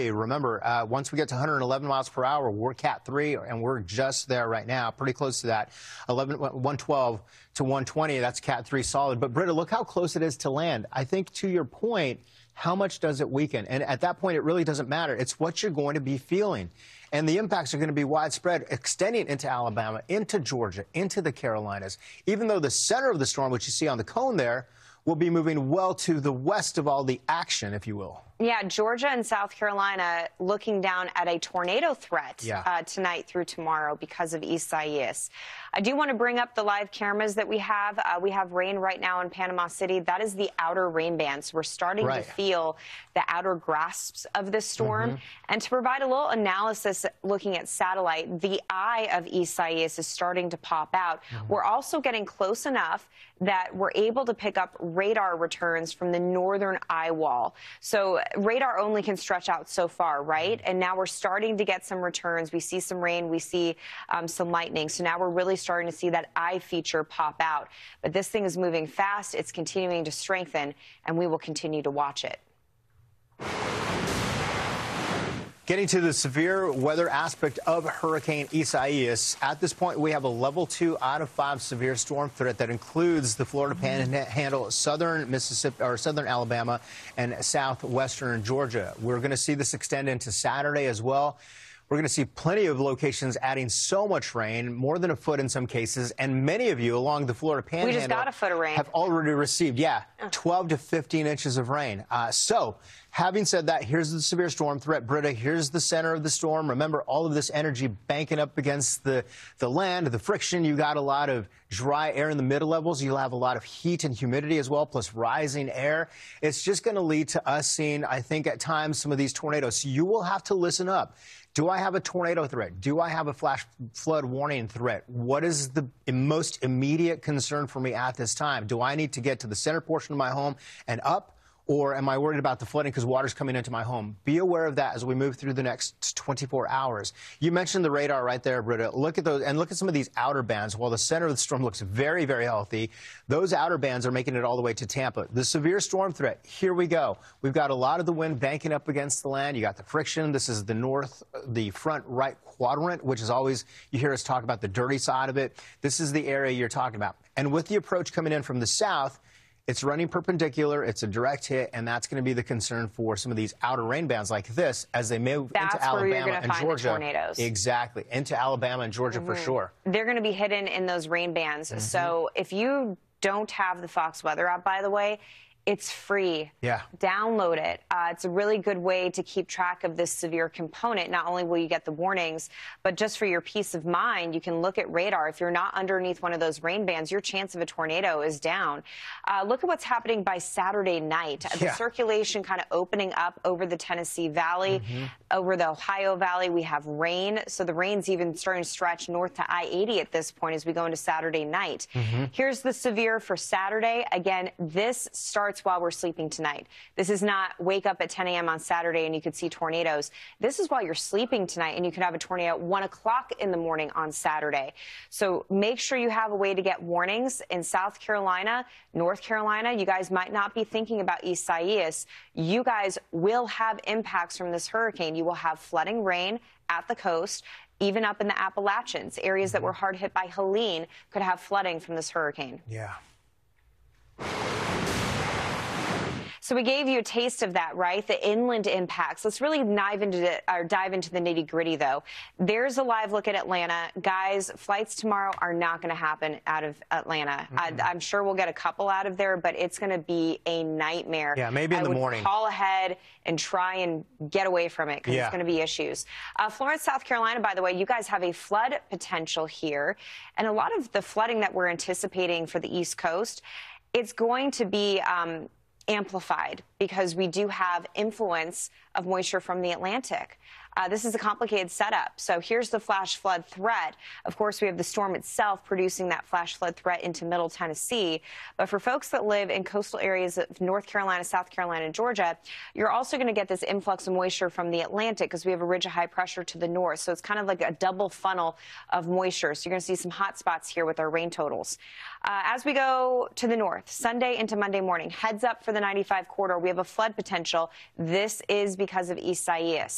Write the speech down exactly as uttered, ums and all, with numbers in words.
Remember, uh, once we get to one hundred eleven miles per hour, we're Cat three, and we're just there right now, pretty close to that. eleven, one twelve to one twenty, that's Cat three solid. But, Britta, look how close it is to land. I think, to your point, how much does it weaken? And at that point, it really doesn't matter. It's what you're going to be feeling. And the impacts are going to be widespread, extending into Alabama, into Georgia, into the Carolinas, even though the center of the storm, which you see on the cone there, will be moving well to the west of all the action, if you will. Yeah, Georgia and South Carolina looking down at a tornado threat yeah. uh, tonight through tomorrow because of Isaias. I do want to bring up the live cameras that we have. Uh, we have rain right now in Panama City. That is the outer rain band. So we're starting right. to feel the outer grasps of this storm. Mm-hmm. And to provide a little analysis looking at satellite, the eye of Isaias is starting to pop out. Mm-hmm. We're also getting close enough that we're able to pick up radar returns from the northern eye wall. So radar only can stretch out so far, right? And now we're starting to get some returns. We see some rain. We see um, some lightning. So now we're really starting to see that eye feature pop out. But this thing is moving fast. It's continuing to strengthen, and we will continue to watch it. Getting to the severe weather aspect of Hurricane Isaias, at this point we have a level two out of five severe storm threat that includes the Florida Panhandle, southern Mississippi or southern Alabama, and southwestern Georgia. We're going to see this extend into Saturday as well. We're going to see plenty of locations adding so much rain, more than a foot in some cases, and many of you along the Florida Panhandle we just got a foot of rain. have already received, yeah, twelve to fifteen inches of rain. Uh, so, having said that, here's the severe storm threat, Britta. Here's the center of the storm. Remember, all of this energy banking up against the, the land, the friction. You got a lot of dry air in the middle levels. You'll have a lot of heat and humidity as well, plus rising air. It's just going to lead to us seeing, I think, at times some of these tornadoes. So you will have to listen up. Do I have a tornado threat? Do I have a flash flood warning threat? What is the most immediate concern for me at this time? Do I need to get to the center portion of my home and up? Or am I worried about the flooding because water's coming into my home? Be aware of that as we move through the next twenty-four hours. You mentioned the radar right there, Britta. Look at those, and look at some of these outer bands. While the center of the storm looks very, very healthy, those outer bands are making it all the way to Tampa. The severe storm threat, here we go. We've got a lot of the wind banking up against the land. You got the friction. This is the north, the front right quadrant, which is always, you hear us talk about the dirty side of it. This is the area you're talking about. And with the approach coming in from the south, it's running perpendicular, it's a direct hit, and that's going to be the concern for some of these outer rain bands like this as they move that's into Alabama where you're and find Georgia. The tornadoes. Exactly, into Alabama and Georgia mm-hmm. for sure. They're going to be hidden in those rain bands. Mm-hmm. So if you don't have the Fox Weather app, by the way, it's free. Yeah. Download it. Uh, it's a really good way to keep track of this severe component. Not only will you get the warnings, but just for your peace of mind, you can look at radar. If you're not underneath one of those rain bands, your chance of a tornado is down. Uh, look at what's happening by Saturday night. Yeah. The circulation kind of opening up over the Tennessee Valley, mm-hmm. over the Ohio Valley. We have rain. So the rain's even starting to stretch north to I eighty at this point as we go into Saturday night. Mm-hmm. Here's the severe for Saturday. Again, this starts while we're sleeping tonight. This is not wake up at ten a m on Saturday and you could see tornadoes. This is while you're sleeping tonight and you could have a tornado at one o'clock in the morning on Saturday. So make sure you have a way to get warnings in South Carolina, North Carolina. You guys might not be thinking about Isaias. You guys will have impacts from this hurricane. You will have flooding rain at the coast, even up in the Appalachians. Areas mm-hmm. that were hard hit by Helene could have flooding from this hurricane. Yeah. So we gave you a taste of that, right? The inland impacts. Let's really dive into the, or dive into the nitty gritty, though. There's a live look at Atlanta. Guys, flights tomorrow are not going to happen out of Atlanta. Mm-hmm. I, I'm sure we'll get a couple out of there, but it's going to be a nightmare. Yeah, maybe in I the would morning. Call ahead and try and get away from it because yeah. it's going to be issues. Uh, Florence, South Carolina, by the way, you guys have a flood potential here. And a lot of the flooding that we're anticipating for the East Coast, it's going to be um, amplified because we do have influence of moisture from the Atlantic. Uh, this is a complicated setup. So here's the flash flood threat. Of course, we have the storm itself producing that flash flood threat into Middle Tennessee. But for folks that live in coastal areas of North Carolina, South Carolina, and Georgia, you're also going to get this influx of moisture from the Atlantic because we have a ridge of high pressure to the north. So it's kind of like a double funnel of moisture. So you're going to see some hot spots here with our rain totals. Uh, as we go to the north, Sunday into Monday morning, heads up for the ninety-five corridor. We have a flood potential. This is because of Isaias.